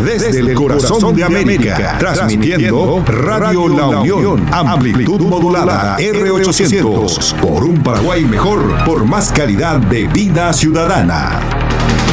desde el corazón de América, transmitiendo Radio La Unión, amplitud modulada R800, por un Paraguay mejor, por más calidad de vida ciudadana.